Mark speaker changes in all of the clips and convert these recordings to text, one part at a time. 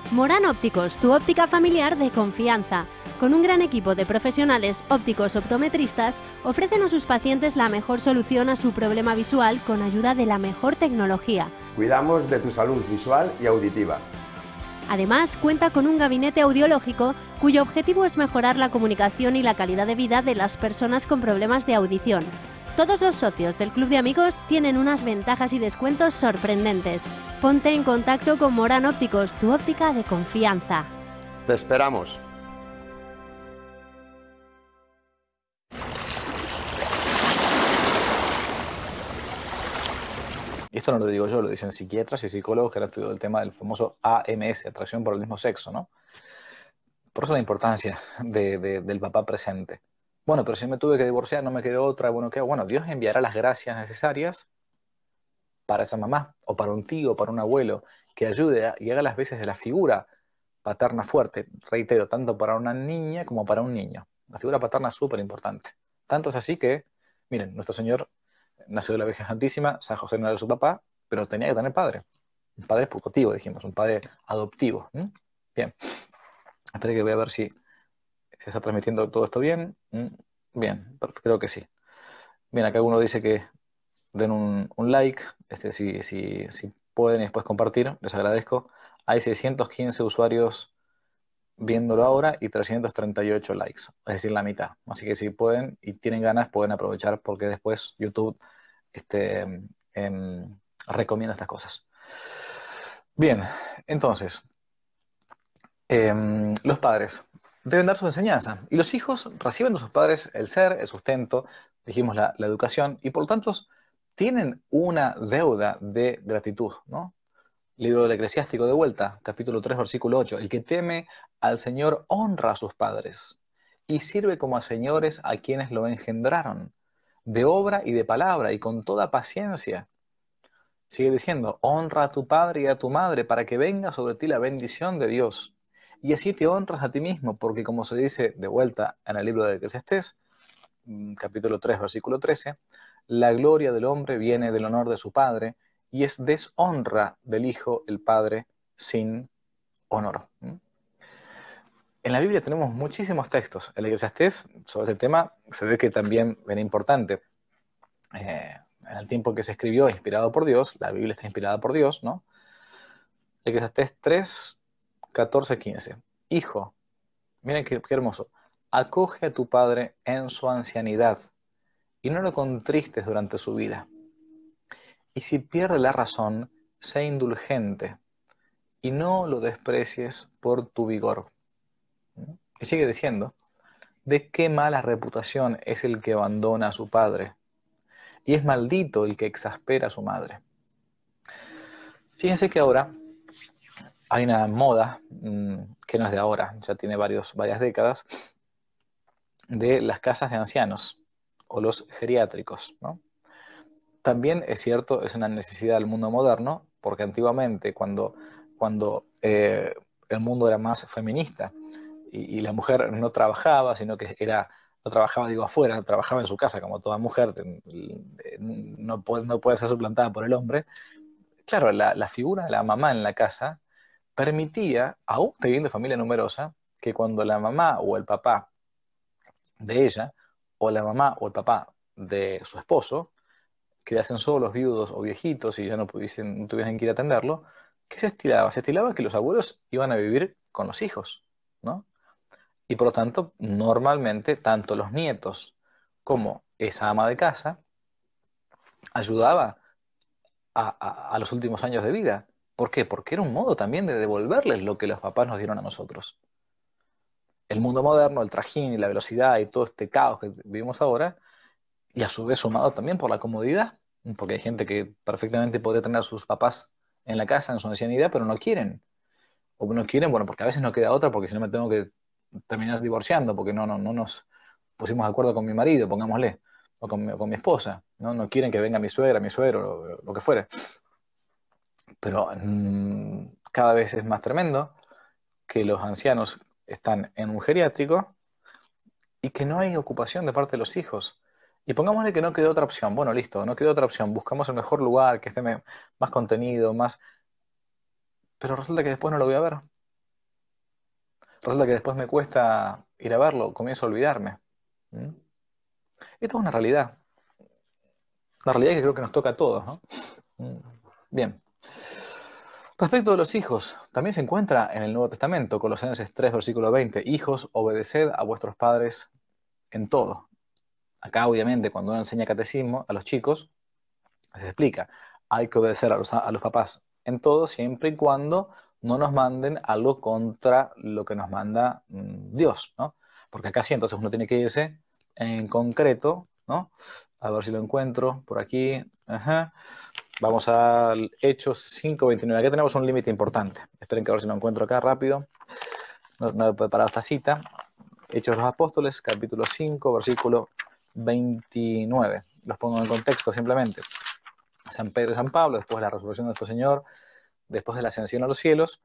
Speaker 1: Morán Ópticos, tu óptica familiar de confianza. Con un gran equipo de profesionales ópticos optometristas, ofrecen a sus pacientes la mejor solución a su problema visual con ayuda de la mejor tecnología.
Speaker 2: Cuidamos de tu salud visual y auditiva.
Speaker 1: Además, cuenta con un gabinete audiológico cuyo objetivo es mejorar la comunicación y la calidad de vida de las personas con problemas de audición. Todos los socios del Club de Amigos tienen unas ventajas y descuentos sorprendentes. Ponte en contacto con Morán Ópticos, tu óptica de confianza.
Speaker 2: Te esperamos.
Speaker 3: Y esto no lo digo yo, lo dicen psiquiatras y psicólogos que han estudiado el tema del famoso AMS, atracción por el mismo sexo, ¿no? Por eso la importancia del papá presente. Bueno, pero si me tuve que divorciar, no me quedó otra, bueno, ¿qué hago? Bueno, Dios enviará las gracias necesarias para esa mamá, o para un tío, o para un abuelo, que ayude y haga las veces de la figura paterna fuerte, reitero, tanto para una niña como para un niño. La figura paterna es súper importante. Tanto es así que, miren, nuestro Señor nació de la Virgen Santísima, San José no era su papá, pero tenía que tener padre. Un padre putativo, dijimos, un padre adoptivo. Bien. Espera que voy a ver si se está transmitiendo todo esto bien. Bien, creo que sí. Bien, acá uno dice que den un like, si pueden y después compartir, les agradezco. Hay 615 usuarios viéndolo ahora y 338 likes, es decir, la mitad. Así que si pueden y tienen ganas, pueden aprovechar porque después YouTube recomienda estas cosas. Bien, entonces, los padres deben dar su enseñanza y los hijos reciben de sus padres el ser, el sustento, dijimos la educación, y por lo tanto tienen una deuda de gratitud, ¿no? Libro del Eclesiástico de vuelta, capítulo 3, versículo 8. El que teme al Señor honra a sus padres y sirve como a señores a quienes lo engendraron, de obra y de palabra y con toda paciencia. Sigue diciendo, honra a tu padre y a tu madre para que venga sobre ti la bendición de Dios. Y así te honras a ti mismo, porque como se dice de vuelta en el libro del Eclesiastés, capítulo 3, versículo 13, la gloria del hombre viene del honor de su padre, y es deshonra del hijo el padre sin honor. En la Biblia tenemos muchísimos textos. El Eclesiastés, sobre este tema, se ve que también era importante. En el tiempo que se escribió, inspirado por Dios, la Biblia está inspirada por Dios, ¿no? Eclesiastés 3, 14, 15. Hijo, miren qué hermoso. Acoge a tu padre en su ancianidad y no lo contristes durante su vida. Y si pierde la razón, sé indulgente y no lo desprecies por tu vigor. Y sigue diciendo, ¿de qué mala reputación es el que abandona a su padre? Y es maldito el que exaspera a su madre. Fíjense que ahora hay una moda, que no es de ahora, ya tiene varias décadas, de las casas de ancianos o los geriátricos, ¿no? También es cierto, es una necesidad del mundo moderno, porque antiguamente cuando el mundo era más feminista y la mujer no trabajaba, sino que no trabajaba, digo, afuera, trabajaba en su casa, como toda mujer, no puede ser suplantada por el hombre. Claro, la figura de la mamá en la casa permitía, aún teniendo familia numerosa, que cuando la mamá o el papá de ella, o la mamá o el papá de su esposo, quedasen solos, viudos o viejitos y ya no tuviesen que ir a atenderlo, ¿qué se estilaba? Se estilaba que los abuelos iban a vivir con los hijos, ¿no? Y por lo tanto, normalmente, tanto los nietos como esa ama de casa ayudaba a los últimos años de vida. ¿Por qué? Porque era un modo también de devolverles lo que los papás nos dieron a nosotros. El mundo moderno, el trajín y la velocidad y todo este caos que vivimos ahora, y a su vez sumado también por la comodidad, porque hay gente que perfectamente podría tener a sus papás en la casa en su ancianidad, pero no quieren. O no quieren, bueno, porque a veces no queda otra, porque si no me tengo que terminar divorciando, porque no nos pusimos de acuerdo con mi marido, pongámosle, o con mi esposa, ¿no? No quieren que venga mi suegra, mi suegro, lo que fuere. Pero cada vez es más tremendo que los ancianos están en un geriátrico y que no hay ocupación de parte de los hijos. Y pongámosle que no quedó otra opción. Bueno, listo, no quedó otra opción. Buscamos el mejor lugar, que esté más contenido, más... Pero resulta que después no lo voy a ver. resulta que después me cuesta ir a verlo, comienzo a olvidarme. ¿Mm? Esto es una realidad que creo que nos toca a todos, ¿no? Bien. Respecto de los hijos, también se encuentra en el Nuevo Testamento, Colosenses 3, versículo 20, hijos, obedeced a vuestros padres en todo. Acá, obviamente, cuando uno enseña catecismo a los chicos, se explica, hay que obedecer a los papás en todo, siempre y cuando no nos manden algo contra lo que nos manda Dios, ¿no? Porque acá sí, entonces uno tiene que irse en concreto, ¿no? A ver si lo encuentro por aquí. Ajá. Vamos a Hechos 5:29. Aquí tenemos un límite importante. Esperen que a ver si lo encuentro acá rápido. No he preparado esta cita. Hechos de los Apóstoles, capítulo 5, versículo 29. Los pongo en contexto simplemente. San Pedro y San Pablo, después de la resurrección de nuestro Señor, después de la ascensión a los cielos,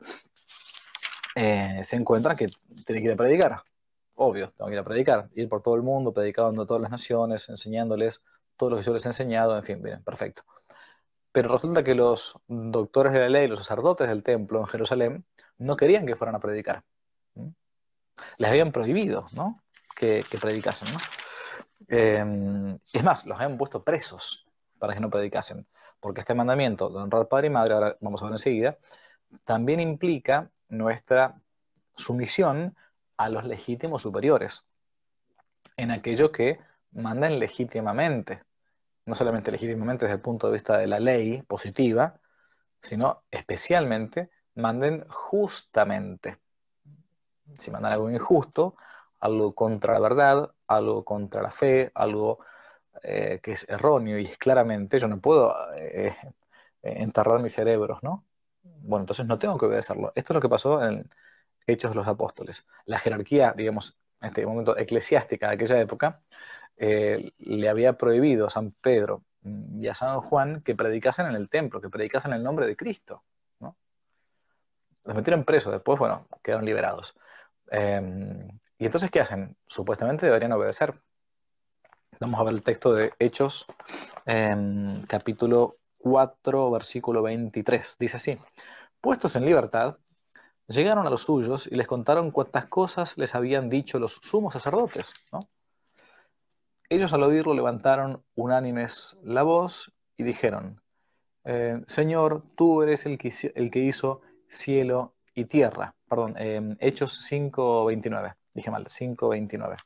Speaker 3: se encuentran que tienen que ir a predicar. Obvio, tengo que ir a predicar. Ir por todo el mundo, predicando a todas las naciones, enseñándoles todo lo que yo les he enseñado, en fin, miren, perfecto. Pero resulta que los doctores de la ley, los sacerdotes del templo en Jerusalén, no querían que fueran a predicar. Les habían prohibido, ¿no? que predicasen, ¿no? Es más, los habían puesto presos para que no predicasen. Porque este mandamiento de honrar padre y madre, ahora vamos a ver enseguida, también implica nuestra sumisión a los legítimos superiores, en aquello que mandan legítimamente. No solamente legítimamente desde el punto de vista de la ley positiva, sino especialmente manden justamente. Si mandan algo injusto, algo contra la verdad, algo contra la fe, algo que es erróneo y es claramente, yo no puedo enterrar mis cerebros, ¿no? Bueno, entonces no tengo que obedecerlo. Esto es lo que pasó en Hechos de los Apóstoles. La jerarquía, digamos, en este momento eclesiástica de aquella época, le había prohibido a San Pedro y a San Juan que predicasen en el templo, que predicasen el nombre de Cristo, ¿no? Los metieron presos, después, bueno, quedaron liberados. Y entonces, ¿qué hacen? Supuestamente deberían obedecer. Vamos a ver el texto de Hechos, capítulo 4, versículo 23. Dice así: puestos en libertad, llegaron a los suyos y les contaron cuántas cosas les habían dicho los sumos sacerdotes, ¿no? Ellos al oírlo levantaron unánimes la voz y dijeron: Señor, tú eres el que hizo cielo y tierra. Perdón, Hechos 5:29. Dije mal, 5:29.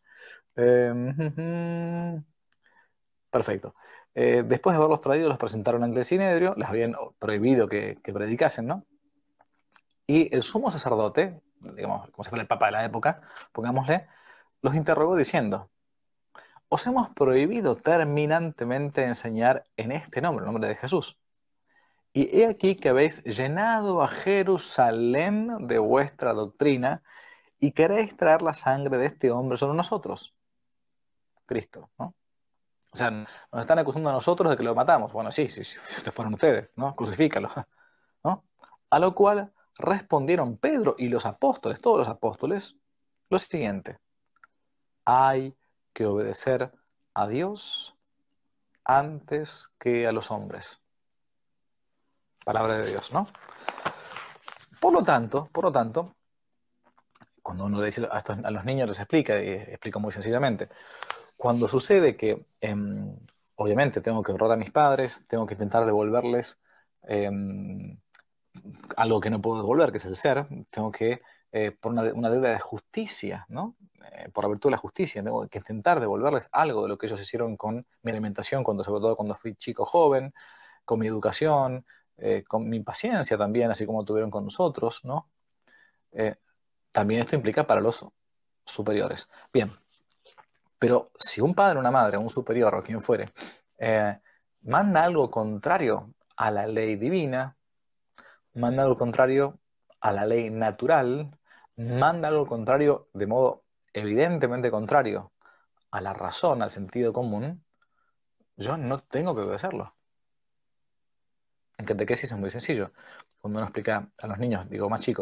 Speaker 3: Perfecto. Después de haberlos traído, los presentaron ante el Sinedrio, les habían prohibido que predicasen, ¿no? Y el sumo sacerdote, digamos, como si fuera el papa de la época, pongámosle, los interrogó diciendo: os hemos prohibido terminantemente enseñar en este nombre, el nombre de Jesús. Y he aquí que habéis llenado a Jerusalén de vuestra doctrina y queréis traer la sangre de este hombre sobre nosotros. Cristo, ¿no? O sea, nos están acusando a nosotros de que lo matamos. Bueno, sí, fueron ustedes, ¿no? Crucifícalo, ¿no? A lo cual respondieron Pedro y los apóstoles, todos los apóstoles, lo siguiente: hay que obedecer a Dios antes que a los hombres. Palabra de Dios, ¿no? Por lo tanto, cuando uno le dice a los niños, les explica, y explica muy sencillamente, cuando sucede que obviamente tengo que honrar a mis padres, tengo que intentar devolverles algo que no puedo devolver, que es el ser, tengo que, por una deuda de justicia, ¿no? Por la virtud de la justicia, tengo que intentar devolverles algo de lo que ellos hicieron con mi alimentación, sobre todo cuando fui chico joven, con mi educación, con mi paciencia también, así como tuvieron con nosotros, ¿no? También esto implica para los superiores. Bien, pero si un padre, una madre, un superior o quien fuere, manda algo contrario a la ley divina, manda algo contrario a la ley natural, manda algo contrario, de modo evidentemente contrario a la razón, al sentido común, yo no tengo que obedecerlo. En catequesis es muy sencillo. Cuando uno explica a los niños, digo más chicos,